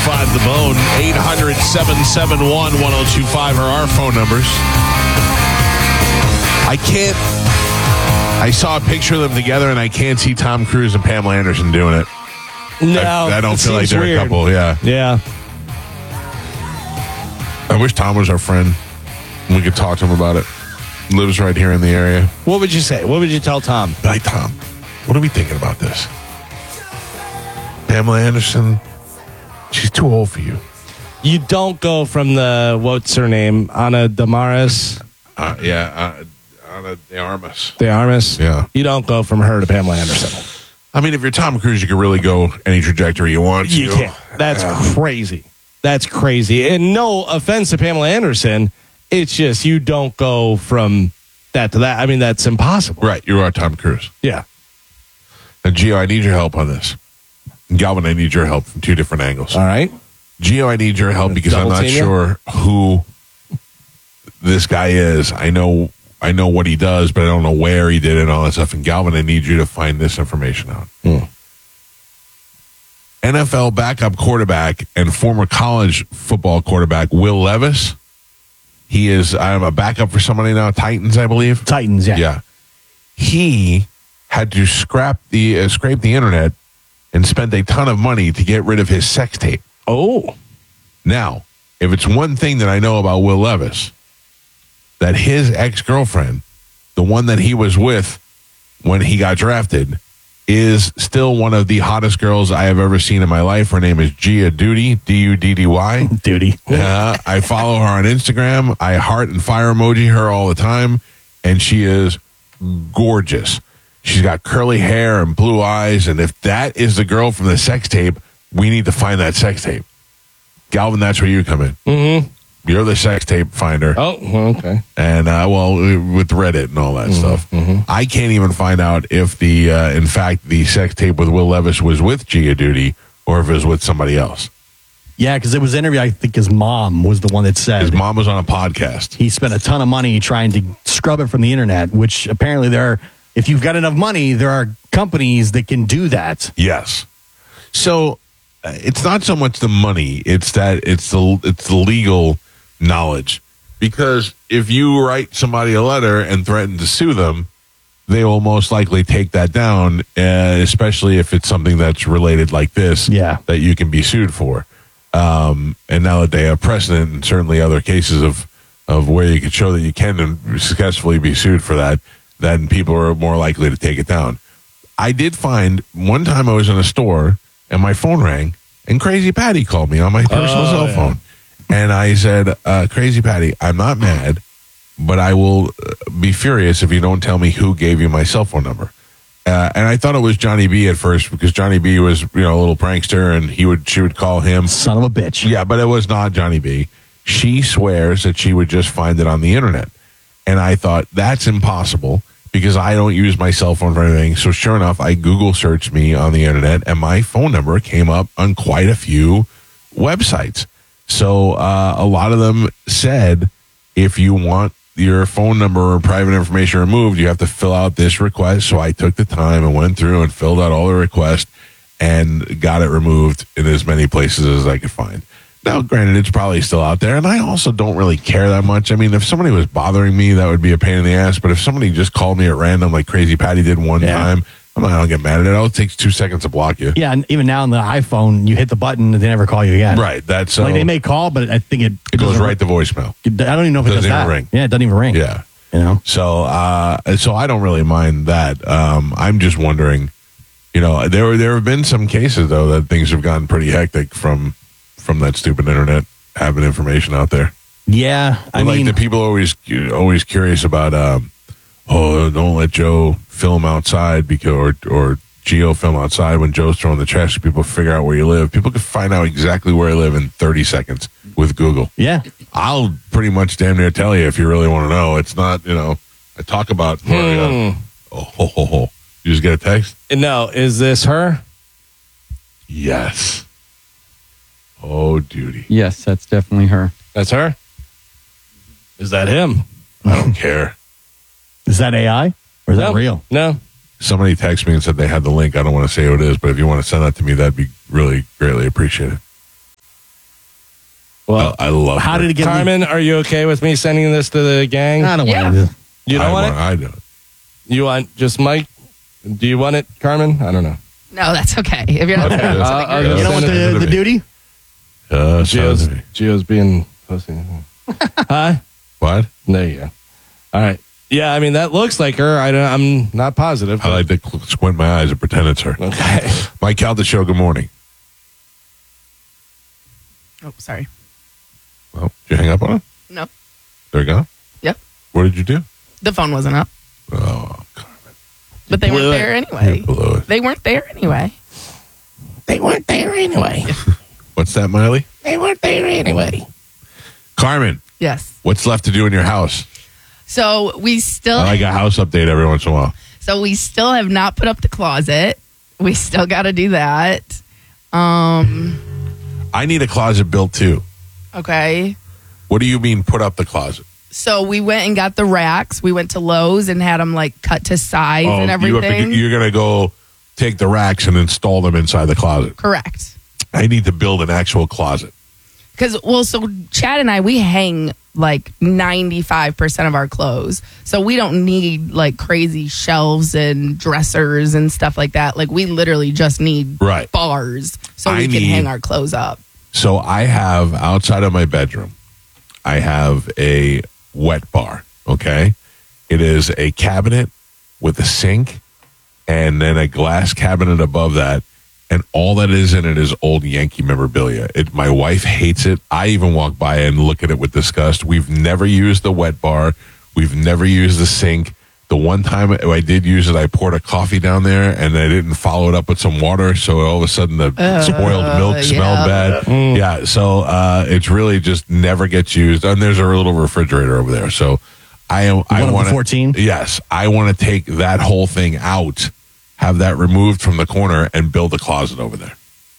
1025 The Bone. 800-771-1025 are our phone numbers. I saw a picture of them together, and I can't see Tom Cruise and Pamela Anderson doing it. No, I don't feel like they're weird. a couple, yeah. Yeah. I wish Tom was our friend. We could talk to him about it. Lives right here in the area. What would you say? What would you tell Tom? Hi, Tom. What are we thinking about this? Pamela Anderson, she's too old for you. You don't go from what's her name? Ana Damaris? Ana de Armas. De Armas? Yeah. You don't go from her to Pamela Anderson. I mean, if you're Tom Cruise, you can really go any trajectory you want. You can't. That's crazy. That's crazy. And no offense to Pamela Anderson, it's just you don't go from that to that. I mean, that's impossible. Right. You are Tom Cruise. Yeah. And Gio, I need your help on this. Galvin, I need your help from two different angles. All right. Gio, I need your help because I'm Double not team you? sure who this guy is. I know what he does, but I don't know where he did it and all that stuff. And Galvin, I need you to find this information out. NFL backup quarterback and former college football quarterback Will Levis. He is a backup for somebody now, Titans, I believe. Titans, yeah. Yeah. He had to scrape the internet and spent a ton of money to get rid of his sex tape. Oh. Now, if it's one thing that I know about Will Levis, that his ex-girlfriend, the one that he was with when he got drafted, is still one of the hottest girls I have ever seen in my life. Her name is Gia Duty, D-U-D-D-Y. Duty. I follow her on Instagram. I heart and fire emoji her all the time, and she is gorgeous. She's got curly hair and blue eyes, and if that is the girl from the sex tape, we need to find that sex tape. Galvin, that's where you come in. Mm-hmm. You're the sex tape finder. Oh, okay. And, with Reddit and all that stuff. Mm-hmm. I can't even find out if in fact, the sex tape with Will Levis was with Gia Duty or if it was with somebody else. Yeah, because it was an interview. I think his mom was the one that said his mom was on a podcast. He spent a ton of money trying to scrub it from the internet, which apparently if you've got enough money, there are companies that can do that. Yes. So it's not so much the money; it's the legal knowledge. Because if you write somebody a letter and threaten to sue them, they will most likely take that down, especially if it's something that's related like this. Yeah. That you can be sued for. And now that they have precedent and certainly other cases of where you can show that you can successfully be sued for that, then people are more likely to take it down. I did find one time I was in a store and my phone rang and Crazy Patty called me on my personal cell phone. And I said, Crazy Patty, I'm not mad, but I will be furious if you don't tell me who gave you my cell phone number. And I thought it was Johnny B at first because Johnny B was, a little prankster and she would call him. Son of a bitch. Yeah, but it was not Johnny B. She swears that she would just find it on the internet. And I thought, that's impossible because I don't use my cell phone for anything. So sure enough, I Google searched me on the internet and my phone number came up on quite a few websites. So a lot of them said, if you want your phone number or private information removed, you have to fill out this request. So I took the time and went through and filled out all the requests and got it removed in as many places as I could find. Now, granted, it's probably still out there, and I also don't really care that much. I mean, if somebody was bothering me, that would be a pain in the ass. But if somebody just called me at random, like Crazy Patty did one time, I don't get mad at it. It takes 2 seconds to block you. Yeah, and even now on the iPhone, you hit the button and they never call you again. Right. That's like they may call, but I think it goes right to voicemail. I don't even know if it does that. Ring. Yeah, it doesn't even ring. Yeah. So I don't really mind that. I'm just wondering, there have been some cases though that things have gotten pretty hectic from that stupid internet having information out there. Yeah, I mean, the people are always curious about. Don't let Joe film outside or Gio film outside when Joe's throwing the trash. People figure out where you live. People can find out exactly where I live in 30 seconds with Google. Yeah, I'll pretty much damn near tell you if you really want to know. It's not, I talk about. You just get a text? No, is this her? Yes. Oh, Duty. Yes, that's definitely her. That's her? Is that him? I don't care. Is that AI or is that real? No. Somebody texted me and said they had the link. I don't want to say who it is, but if you want to send that to me, that'd be really greatly appreciated. Well, I love How her. did it get leaked? Carmen, are you okay with me sending this to the gang? I don't Yeah. want to. You don't want it? I do it. You want just Mike? Do you want it, Carmen? I don't know. No, that's okay. If you're not Okay. sending something, I'll you're just You don't want send it to the me. duty? Sounds to me. Gio's being pussy. Huh? What? There you go. All right. Yeah, I mean, that looks like her. I'm not positive. I like to squint my eyes and pretend it's her. Okay. Mike Calda Show, good morning. Oh, sorry. Well, did you hang up on him? No. There you go. Yep. What did you do? The phone wasn't up, Oh, Carmen. but they blew weren't it. there anyway. You blew it. They weren't there anyway. They weren't there anyway. What's that, Miley? They weren't there anyway. Carmen, Yes. what's left to do in your house? So we still I like a house update every once in a while. have not put up the closet. We still got to do that. I need a closet built too. Okay. What do you mean put up the closet? So we went and got the racks. We went to Lowe's and had them like cut to size and everything. you're going to go take the racks and install them inside the closet. Correct. I need to build an actual closet. Because, so Chad and I, we hang like 95% of our clothes. So we don't need like crazy shelves and dressers and stuff like that. Like we literally just need Right. bars so I we can need- hang our clothes up. So I have outside of my bedroom, I have a wet bar. Okay. It is a cabinet with a sink and then a glass cabinet above that. And all that is in it is old Yankee memorabilia. My wife hates it. I even walk by and look at it with disgust. We've never used the wet bar. We've never used the sink. The one time I did use it, I poured a coffee down there and I didn't follow it up with some water. So all of a sudden the spoiled milk smelled bad. Yeah. So it's really just never gets used. And there's a little refrigerator over there. So I One of the want 14? Yes. I want to take that whole thing out, have that removed from the corner and build a closet over there.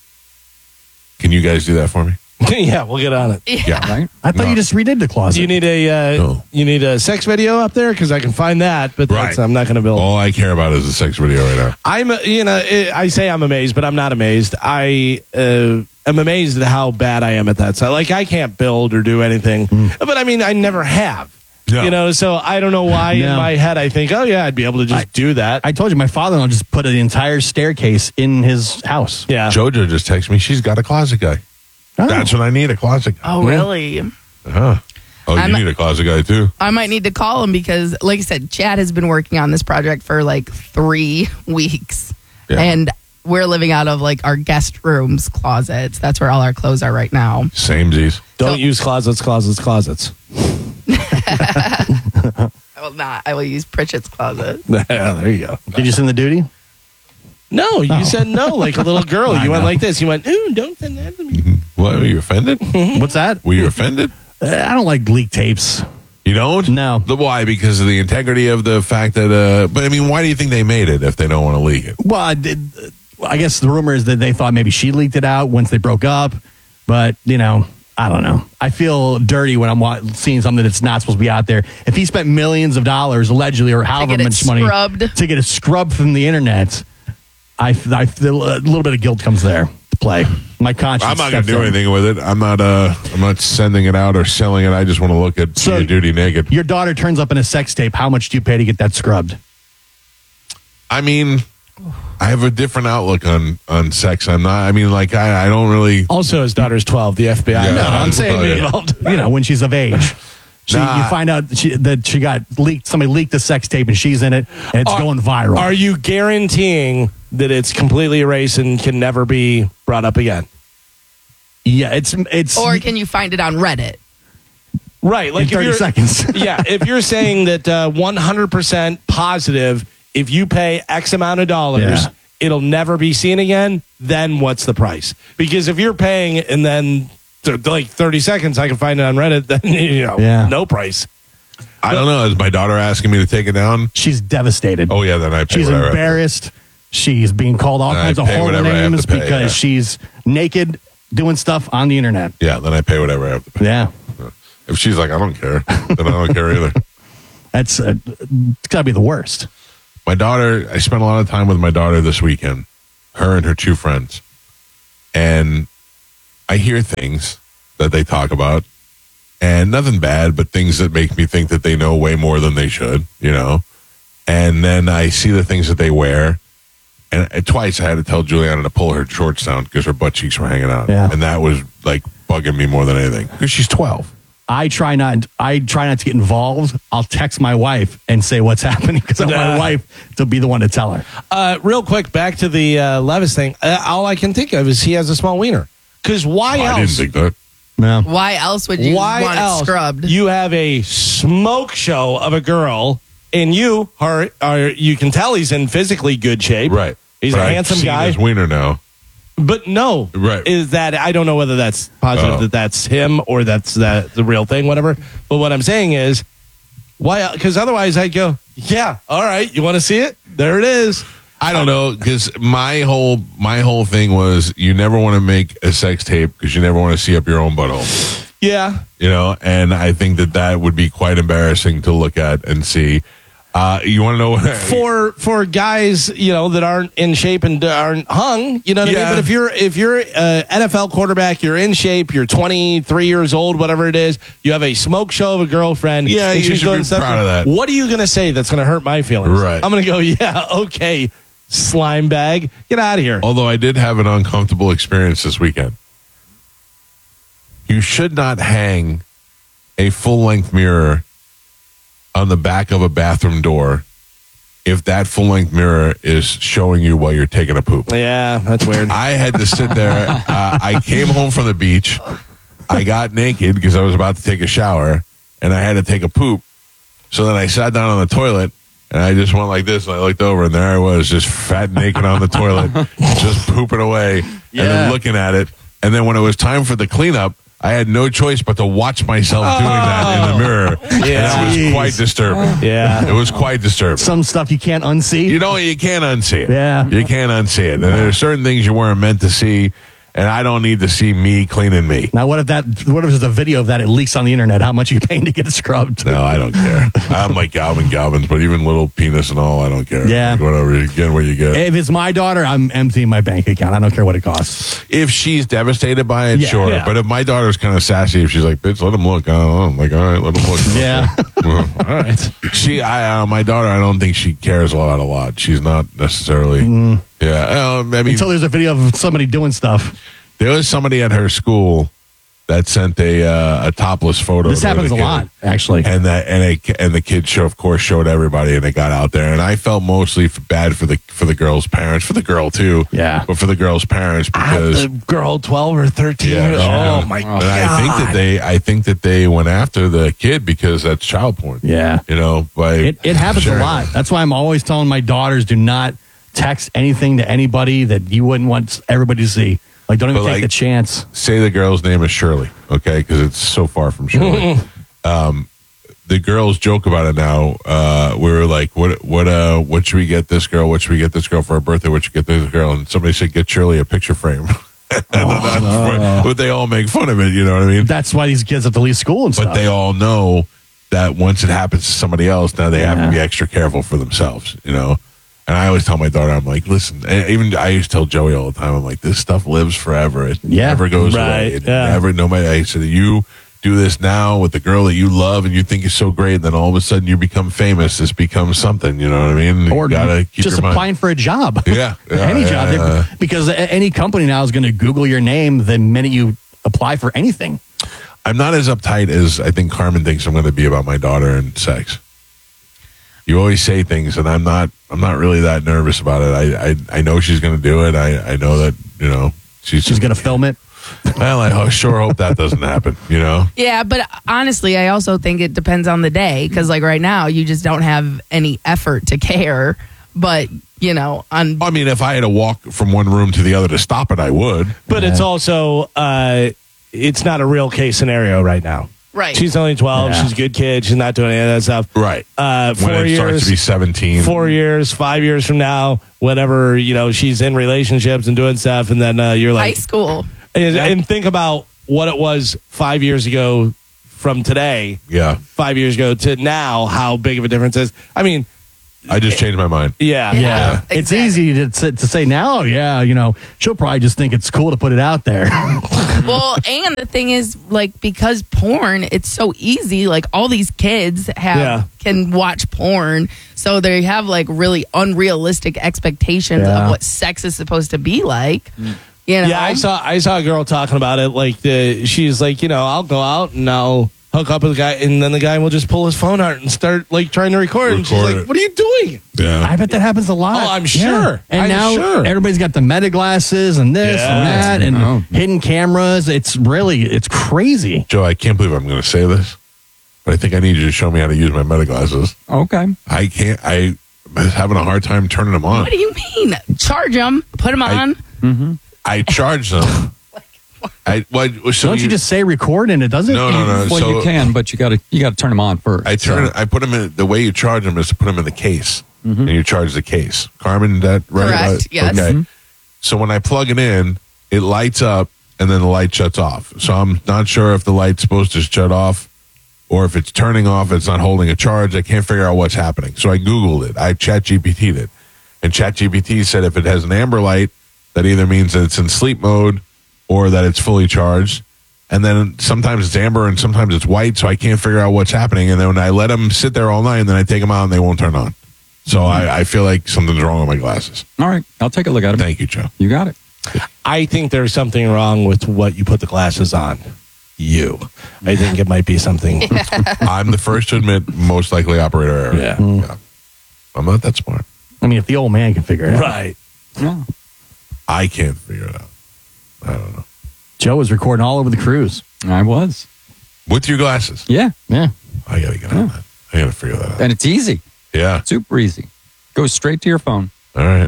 Can you guys do that for me? Yeah, we'll get on it. Yeah. Right? I thought No. you just redid the closet. You need a No. you need a sex video up there because I can find that, but Right. I'm not going to build. All I care about is the sex video right now. I say I'm amazed, but I'm not amazed. I am amazed at how bad I am at that side. Like I can't build or do anything, but I mean I never have. No. So I don't know why in No. my head I think, oh yeah, I'd be able to just do that. I told you my father-in-law just put an entire staircase in his house. yeah. JoJo just texted me. She's got a closet guy. Oh. That's what I need, a closet guy. Oh, really? Uh-huh. Oh, I'm- you need a closet guy too. I might need to call him because, like I said, Chad has been working on this project for like 3 weeks. Yeah. And we're living out of like our guest rooms closets. That's where all our clothes are right now. Samesies. Don't use closets. I will not. I will use Pritchett's closet. Yeah, there you go. Did you send the duty? No, you said no, like a little girl. I You went know. like this. You went, ooh, don't send that to me. What, were you offended? What's that? Were you offended? I don't like leak tapes. You don't? No. Why? Because of the integrity of the fact that, but I mean, why do you think they made it if they don't want to leak it? Well, I guess the rumor is that they thought maybe she leaked it out once they broke up. But, I don't know. I feel dirty when I'm seeing something that's not supposed to be out there. If he spent millions of dollars, allegedly, or however get it much money scrubbed. to get it scrubbed from the internet, I feel a little bit of guilt comes there to play. My conscience. I'm not going to steps do in. anything with it. I'm not sending it out or selling it. I just want to look at So- your duty naked. Your daughter turns up in a sex tape. How much do you pay to get that scrubbed? I mean, I have a different outlook on sex. I don't really. Also, his daughter's 12. The FBI. Yeah. No, I'm saying, Oh, yeah. involved. when she's of age. You find out that she got leaked. Somebody leaked the sex tape and she's in it, and it's going viral. Are you guaranteeing that it's completely erased and can never be brought up again? Yeah, it's Or can you find it on Reddit? Right. Like in 30 seconds. Yeah. If you're saying that 100% positive, if you pay X amount of dollars, Yeah. it'll never be seen again, then what's the price? Because if you're paying and then like 30 seconds, I can find it on Reddit, then, Yeah. no price. I don't know. Is my daughter asking me to take it down? She's devastated. Oh yeah, then I pay She's whatever. embarrassed. She's being called all I kinds of pay horrible whatever I have names to pay, because yeah. she's naked doing stuff on the internet. Yeah, then I pay whatever I have to pay. Yeah, If she's like, I don't care, then I don't care either. that's it's got to be the worst. My daughter, I spent a lot of time with my daughter this weekend, her and her 2 friends. And I hear things that they talk about, and nothing bad, but things that make me think that they know way more than they should, you know. And then I see the things that they wear, and twice I had to tell Juliana to pull her shorts down because her butt cheeks were hanging out, Yeah. and that was like bugging me more than anything because she's 12. I try not to get involved. I'll text my wife and say what's happening because I want my wife to be the one to tell her. Real quick, back to the Levis thing. All I can think of is he has a small wiener. Because why I didn't else? think that. No. Why else would you Why want else? it scrubbed? You have a smoke show of a girl, and you can tell he's in physically good shape. Right. He's But a I've handsome seen guy. his wiener now. But no, Right. is that I don't know whether that's positive Oh. that that's him or that's the real thing, whatever. But what I'm saying is, why? Because otherwise, I'd go, yeah, all right, you want to see it? There it is. I don't know, because my whole thing was you never want to make a sex tape because you never want to see up your own butthole. Yeah, You know, and I think that would be quite embarrassing to look at and see. You want to know what? for guys, you know, that aren't in shape and aren't hung, you know what I Yeah. mean? But if you're an NFL quarterback, you're in shape, you're 23 years old, whatever it is, you have a smoke show of a girlfriend. Yeah, and you she's should doing be stuff. proud of that. What are you going to say that's going to hurt my feelings? Right. I'm going to go, yeah, okay, slime bag, get out of here. Although I did have an uncomfortable experience this weekend. You should not hang a full-length mirror on the back of a bathroom door if that full-length mirror is showing you while you're taking a poop. Yeah, that's weird. I had to sit there. I came home from the beach. I got naked because I was about to take a shower, and I had to take a poop. So then I sat down on the toilet, and I just went like this, and I looked over, and there I was, just fat naked on the toilet, just pooping away, and then looking at it. And then when it was time for the cleanup, I had no choice but to watch myself doing that in the mirror. Yeah. And it was quite disturbing. Yeah. It was quite disturbing. Some stuff you can't unsee. You know, you can't unsee it. Yeah. You can't unsee it. And there are certain things you weren't meant to see, and I don't need to see me cleaning me. Now, what if there's a video of that? It leaks on the internet. How much are you paying to get it scrubbed? No, I don't care. I'm like Galvin's, but even little penis and all, I don't care. Yeah. Like, whatever. You get what you get. If it's my daughter, I'm emptying my bank account. I don't care what it costs. If she's devastated by it, Yeah, sure. yeah. But if my daughter's kind of sassy, if she's like, bitch, let him look. I don't know. I'm like, all right, let him look. Yeah. Well, All right. my daughter, I don't think she cares a lot. She's not necessarily. Yeah. I mean, Until there's a video of somebody doing stuff. there was somebody at her school that sent a topless photo. This to happens the a kid. lot, actually. And the kid show, of course, showed everybody, and they got out there. And I felt mostly bad for the girl's parents, for the girl too, Yeah. but for the girl's parents because The girl 12 or 13 Yeah, years yeah. Oh, my and God. I think that they went after the kid because that's child porn. Yeah. You know, by It happens a sharing lot. it. That's why I'm always telling my daughters, do not text anything to anybody that you wouldn't want everybody to see. Like, don't even But, take like, the chance. Say the girl's name is Shirley, okay? Because it's so far from Shirley. The girls joke about it now. We were like, what should we get this girl? What should we get this girl for her birthday? What should we get this girl? And somebody said, get Shirley a picture frame. But they all make fun of it, you know what I mean? That's why these kids have to leave school and But stuff. they all know that once it happens to somebody else, now they have to be extra careful for themselves, you know? And I always tell my daughter, I'm like, listen, and even I used to tell Joey all the time, I'm like, this stuff lives forever. It never goes away. It never, nobody, I said, you do this now with the girl that you love and you think is so great, and then all of a sudden you become famous. This becomes something, you know what I mean? or you gotta keep just your mind. applying for a job. Yeah. Any job. yeah. Because any company now is going to Google your name the minute you apply for anything. I'm not as uptight as I think Carmen thinks I'm going to be about my daughter and sex. You always say things, and I'm not really that nervous about it. I know she's going to do it. I know that, you know, she's She's going to film it. Well, I sure hope that doesn't happen, you know? Yeah, but honestly, I also think it depends on the day because, like, right now, you just don't have any effort to care. But, you know, on I mean, if I had to walk from one room to the other to stop it, I would. But it's also, it's not a real case scenario right now. right. She's only 12. Yeah. She's a good kid. She's not doing any of that stuff. Right. 4 when it starts years. to be 17. 4 years, 5 years from now, whenever, you know, she's in relationships and doing stuff, and then you're High like, school. and think about what it was 5 years ago from today, Yeah. 5 years ago to now, how big of a difference is. I mean, I just changed my mind. Yeah. It's exactly. easy to say now, she'll probably just think it's cool to put it out there. Well, and the thing is, like, because porn, it's so easy. Like, all these kids can watch porn, so they have like really unrealistic expectations of what sex is supposed to be like. You know? Yeah, I saw a girl talking about it. Like, she's like, I'll go out and I'll hook up with a guy, and then the guy will just pull his phone out and start like trying to record. And she's like, "What are you doing?" Yeah. I bet that happens a lot. Oh, I'm sure. And now everybody's got the meta glasses and this and that and hidden cameras. It's crazy. Joe, I can't believe I'm going to say this, but I think I need you to show me how to use my meta glasses. Okay. I'm having a hard time turning them on. What do you mean? Charge them, put them on. I charge them. Don't you just say record and it doesn't? No. Well, you can, but you got to turn them on first. I put them in. The way you charge them is to put them in the case, and you charge the case. Carmen, that right? Correct. Yes. Okay. So when I plug it in, it lights up, and then the light shuts off. So I'm not sure if the light's supposed to shut off, or if it's turning off. It's not holding a charge. I can't figure out what's happening. So I Googled it. I ChatGPT'd it, and ChatGPT said if it has an amber light, that either means that it's in sleep mode or that it's fully charged. And then sometimes it's amber and sometimes it's white, so I can't figure out what's happening. And then when I let them sit there all night, and then I take them out and they won't turn on. So I feel like something's wrong with my glasses. All right. I'll take a look at them. Thank you, Joe. You got it. I think there's something wrong with what you put the glasses on. I think it might be something. I'm the first to admit most likely operator error. Yeah. I'm not that smart. I mean, if the old man can figure it out. Right. Yeah. I can't figure it out. I don't know. Joe was recording all over the cruise. I was. With your glasses. Yeah. Yeah. I got to get on that. I got to figure that out. And it's easy. Yeah. Super easy. Goes straight to your phone. All right.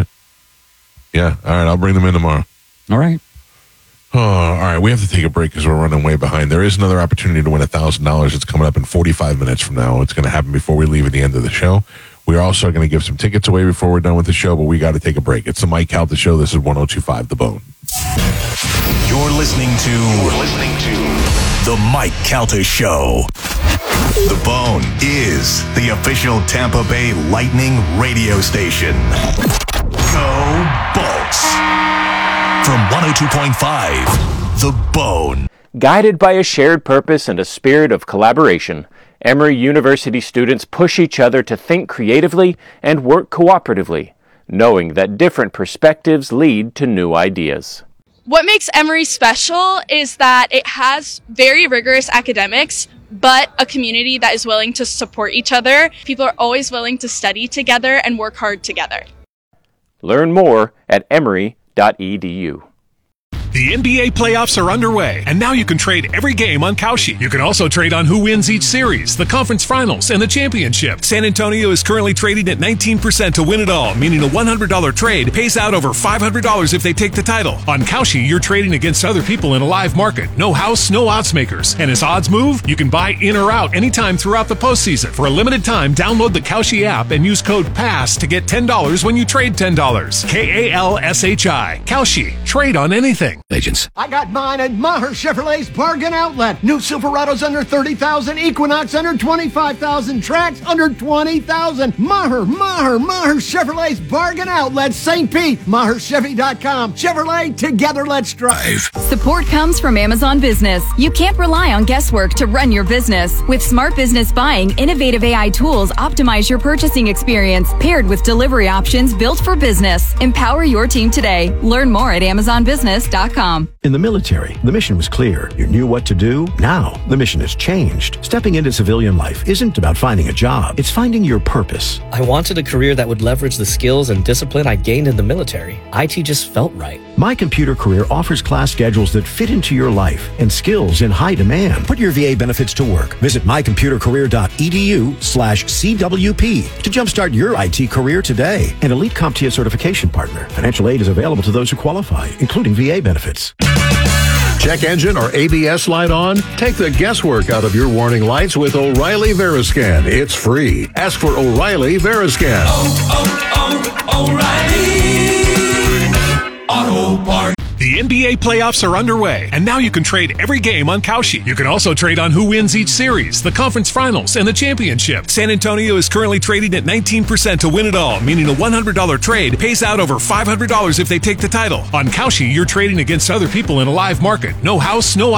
Yeah. All right. I'll bring them in tomorrow. All right. Oh, all right. We have to take a break because we're running way behind. There is another opportunity to win $1,000. It's coming up in 45 minutes from now. It's going to happen before we leave at the end of the show. We're also going to give some tickets away before we're done with the show, but we got to take a break. It's the Mike Calta Show. This is 102.5 The Bone. You're listening to The Mike Calta Show. The Bone is the official Tampa Bay Lightning radio station. Go Bolts. From 102.5 The Bone. Guided by a shared purpose and a spirit of collaboration, Emory University students push each other to think creatively and work cooperatively, knowing that different perspectives lead to new ideas. What makes Emory special is that it has very rigorous academics, but a community that is willing to support each other. People are always willing to study together and work hard together. Learn more at emory.edu. The NBA playoffs are underway, and now you can trade every game on Kalshi. You can also trade on who wins each series, the conference finals, and the championship. San Antonio is currently trading at 19% to win it all, meaning a $100 trade pays out over $500 if they take the title. On Kalshi, you're trading against other people in a live market. No house, no odds makers. And as odds move, you can buy in or out anytime throughout the postseason. For a limited time, download the Kalshi app and use code PASS to get $10 when you trade $10. KALSHI. Kalshi. Trade on anything. Agents. I got mine at Maher Chevrolet's Bargain Outlet. New Silverados under $30,000, Equinox under $25,000, Trax under $20,000. Maher Chevrolet's Bargain Outlet, St. Pete. MaherChevy.com. Chevrolet, together let's drive. Support comes from Amazon Business. You can't rely on guesswork to run your business. With Smart Business Buying, innovative AI tools optimize your purchasing experience, paired with delivery options built for business. Empower your team today. Learn more at AmazonBusiness.com. In the military, the mission was clear. You knew what to do. Now, the mission has changed. Stepping into civilian life isn't about finding a job. It's finding your purpose. I wanted a career that would leverage the skills and discipline I gained in the military. IT just felt right. My Computer Career offers class schedules that fit into your life and skills in high demand. Put your VA benefits to work. Visit mycomputercareer.edu/CWP to jumpstart your IT career today. An elite CompTIA certification partner. Financial aid is available to those who qualify, including VA benefits. Check engine or ABS light on? Take the guesswork out of your warning lights with O'Reilly Veriscan. It's free. Ask for O'Reilly Veriscan. O'Reilly Auto Parts. The The NBA playoffs are underway, and now you can trade every game on Kalshi. You can also trade on who wins each series, the conference finals, and the championship. San Antonio is currently trading at 19% to win it all, meaning a $100 trade pays out over $500 if they take the title. On Kalshi, you're trading against other people in a live market. No house, no